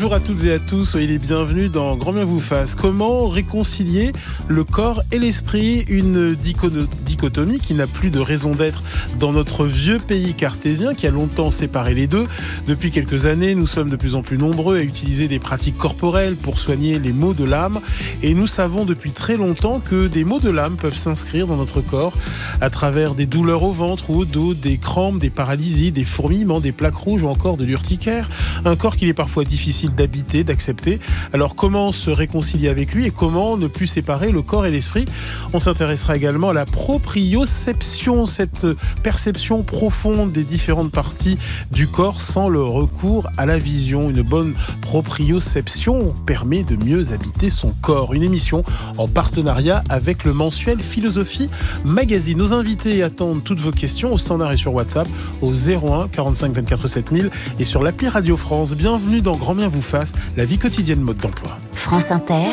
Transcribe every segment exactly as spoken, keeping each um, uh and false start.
Bonjour à toutes et à tous, soyez les bienvenus dans Grand Bien vous fasse. Comment réconcilier le corps et l'esprit? Une dichotomie qui n'a plus de raison d'être dans notre vieux pays cartésien qui a longtemps séparé les deux. Depuis quelques années, nous sommes de plus en plus nombreux à utiliser des pratiques corporelles pour soigner les maux de l'âme. Et nous savons depuis très longtemps que des maux de l'âme peuvent s'inscrire dans notre corps à travers des douleurs au ventre ou au dos, des crampes, des paralysies, des fourmillements, des plaques rouges ou encore de l'urticaire. Un corps qu'il est parfois difficile d'habiter, d'accepter. Alors comment se réconcilier avec lui et comment ne plus séparer le corps et l'esprit? On s'intéressera également à la proprioception, cette perception profonde des différentes parties du corps sans le recours à la vision. Une bonne proprioception permet de mieux habiter son corps. Une émission en partenariat avec le mensuel Philosophie Magazine. Nos invités attendent toutes vos questions au standard et sur WhatsApp au zéro un quarante-cinq vingt-quatre sept mille et sur l'appli Radio France. Bienvenue dans Grand Bien vous fasse, la vie quotidienne mode d'emploi. France Inter,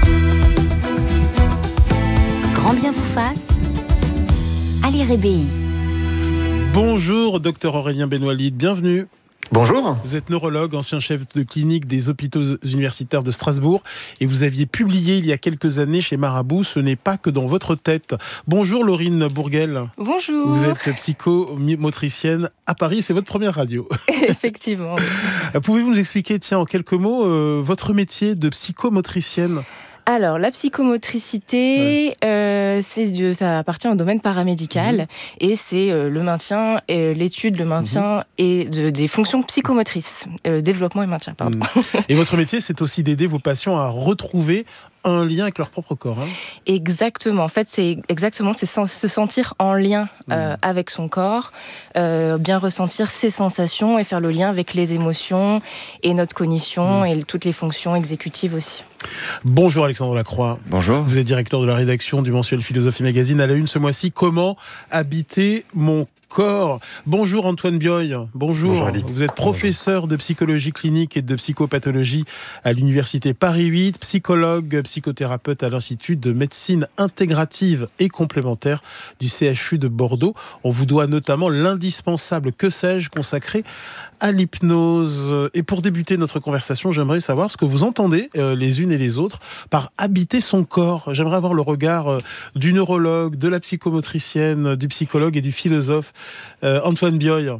Grand Bien vous fasse, Ali Rébéi. Bonjour, docteur Aurélien Benoualid, bienvenue. Bonjour. Vous êtes neurologue, ancien chef de clinique des hôpitaux universitaires de Strasbourg et vous aviez publié il y a quelques années chez Marabout « Ce n'est pas que dans votre tête ». Bonjour Laurine Bourguel. Bonjour. Vous êtes psychomotricienne à Paris, c'est votre première radio. Effectivement. Pouvez-vous nous expliquer, tiens, en quelques mots, euh, votre métier de psychomotricienne ? Alors, la psychomotricité, ouais. euh, c'est de, ça appartient au domaine paramédical mmh. et c'est euh, le maintien, euh, l'étude, le maintien mmh. et de, des fonctions psychomotrices, euh, développement et maintien, pardon. Mmh. Et votre métier, c'est aussi d'aider vos patients à retrouver un lien avec leur propre corps. Hein. Exactement. En fait, c'est exactement, c'est se sentir en lien euh, mmh. avec son corps, euh, bien ressentir ses sensations et faire le lien avec les émotions et notre cognition mmh. et toutes les fonctions exécutives aussi. Bonjour Alexandre Lacroix. Bonjour. Vous êtes directeur de la rédaction du mensuel Philosophie Magazine. À la une ce mois-ci, comment habiter mon corps? Bonjour Antoine Bioy. Bonjour. Bonjour Ali. Vous êtes professeur Bonjour. de psychologie clinique et de psychopathologie à l'université Paris huit, psychologue, psychothérapeute à l'Institut de médecine intégrative et complémentaire du C H U de Bordeaux. On vous doit notamment l'indispensable Que sais-je consacré à l'hypnose. Et pour débuter notre conversation, j'aimerais savoir ce que vous entendez euh, les unes et les autres par habiter son corps. J'aimerais avoir le regard euh, du neurologue, de la psychomotricienne, du psychologue et du philosophe. Euh, Antoine Bioy.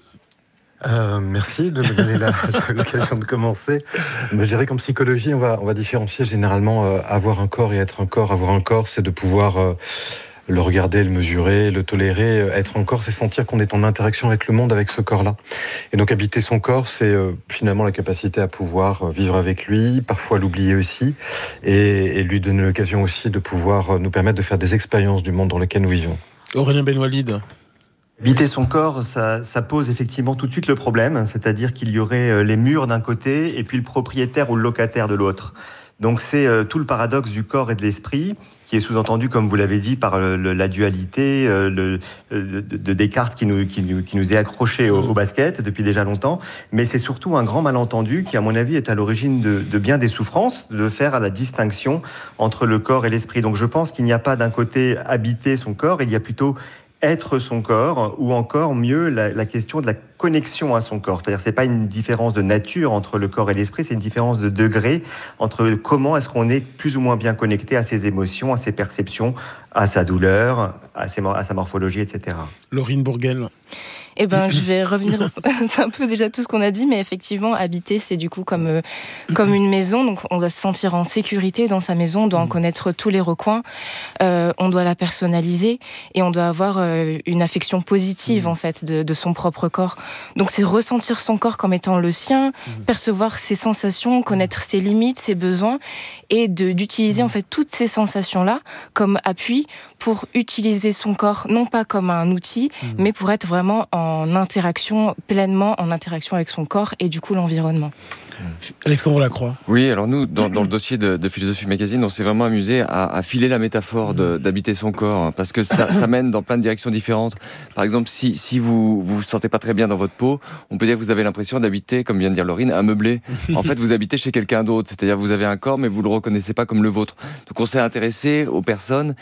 Euh, merci de me donner la, l'occasion de commencer. Je dirais qu'en psychologie, on va, on va différencier généralement euh, avoir un corps et être un corps. Avoir un corps, c'est de pouvoir euh, le regarder, le mesurer, le tolérer. Être un corps, c'est sentir qu'on est en interaction avec le monde, avec ce corps-là. Et donc habiter son corps, c'est euh, finalement la capacité à pouvoir vivre avec lui, parfois l'oublier aussi, et, et lui donner l'occasion aussi de pouvoir nous permettre de faire des expériences du monde dans lequel nous vivons. Aurélien Benoualid. Habiter son corps, ça, ça pose effectivement tout de suite le problème, c'est-à-dire qu'il y aurait les murs d'un côté et puis le propriétaire ou le locataire de l'autre. Donc c'est euh, tout le paradoxe du corps et de l'esprit qui est sous-entendu, comme vous l'avez dit, par le, la dualité euh, le, de, de Descartes qui nous, qui, nous, qui nous est accroché au, au basket depuis déjà longtemps. Mais c'est surtout un grand malentendu qui, à mon avis, est à l'origine de, de bien des souffrances, de faire la distinction entre le corps et l'esprit. Donc je pense qu'il n'y a pas d'un côté habiter son corps, il y a plutôt être son corps, ou encore mieux la, la question de la connexion à son corps. C'est-à-dire c'est pas une différence de nature entre le corps et l'esprit, c'est une différence de degré entre comment est-ce qu'on est plus ou moins bien connecté à ses émotions, à ses perceptions, à sa douleur, à, ses, à sa morphologie, et cetera. Laurine Bourguel. Eh ben, je vais revenir, c'est un peu déjà tout ce qu'on a dit, mais effectivement, habiter, c'est du coup comme, euh, comme une maison, donc on doit se sentir en sécurité dans sa maison, on doit en connaître tous les recoins, euh, on doit la personnaliser, et on doit avoir euh, une affection positive, en fait, de, de son propre corps. Donc c'est ressentir son corps comme étant le sien, percevoir ses sensations, connaître ses limites, ses besoins, et de, d'utiliser, en fait, toutes ces sensations-là comme appui pour utiliser son corps, non pas comme un outil, mmh. mais pour être vraiment en interaction, pleinement en interaction avec son corps et du coup l'environnement. Alexandre Lacroix. Oui, alors nous, dans, dans le dossier de, de Philosophie Magazine, on s'est vraiment amusé à, à filer la métaphore de, d'habiter son corps, parce que ça, ça mène dans plein de directions différentes. Par exemple, si, si vous vous vous sentez pas très bien dans votre peau, on peut dire que vous avez l'impression d'habiter, comme vient de dire Laurine, un meublé. En fait, vous habitez chez quelqu'un d'autre, c'est-à-dire que vous avez un corps, mais vous le reconnaissez pas comme le vôtre. Donc on s'est intéressé aux personnes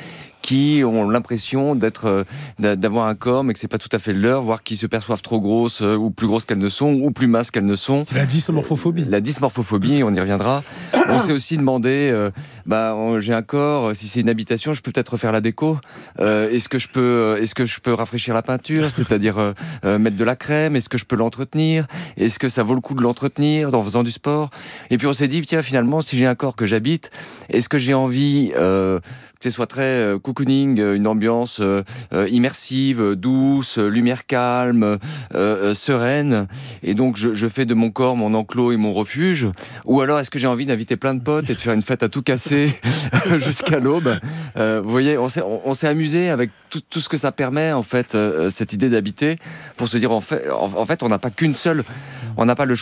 qui ont l'impression d'être, d'avoir un corps, mais que c'est pas tout à fait leur, voire qui se perçoivent trop grosses ou plus grosses qu'elles ne sont, ou plus minces qu'elles ne sont. C'est la dysmorphophobie. La dysmorphophobie, on y reviendra. On s'est aussi demandé, euh, bah, j'ai un corps, si c'est une habitation, je peux peut-être refaire la déco. Euh, est-ce que je peux, est-ce que je peux rafraîchir la peinture, c'est-à-dire euh, euh, mettre de la crème? Est-ce que je peux l'entretenir? Est-ce que ça vaut le coup de l'entretenir en faisant du sport? Et puis on s'est dit, tiens, finalement, si j'ai un corps que j'habite, est-ce que j'ai envie euh, que ce soit très euh, cocooning, une ambiance euh, euh, immersive, douce, lumière calme, euh, euh, sereine, et donc je, je fais de mon corps mon enclos et mon refuge? Ou alors est-ce que j'ai envie d'inviter plein de potes et de faire une fête à tout casser jusqu'à l'aube? euh, Vous voyez, on s'est, on, on s'est amusé avec tout, tout ce que ça permet, en fait, euh, cette idée d'habiter, pour se dire, en fait, en, en fait on n'a pas qu'une seule, on n'a pas le choix